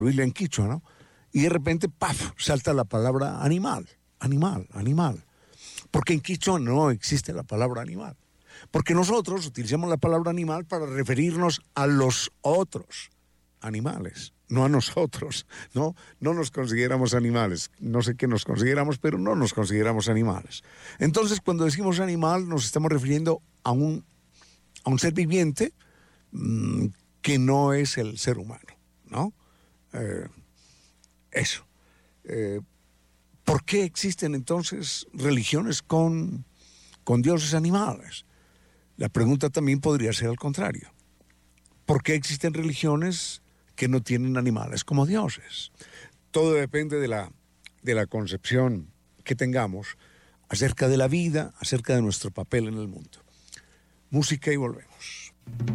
Biblia en quichua, ¿no? Y de repente, ¡paf!, salta la palabra animal, animal, animal. Porque en quichua no existe la palabra animal. Porque nosotros utilizamos la palabra animal para referirnos a los otros animales, no a nosotros, ¿no? No nos consideramos animales. No sé qué nos consideramos, pero no nos consideramos animales. Entonces, cuando decimos animal, nos estamos refiriendo a un ser viviente que no es el ser humano, ¿no? Eso. ¿Por qué existen entonces religiones con dioses animales? La pregunta también podría ser al contrario. ¿Por qué existen religiones que no tienen animales como dioses? Todo depende de la concepción que tengamos acerca de la vida, acerca de nuestro papel en el mundo. Música y volvemos.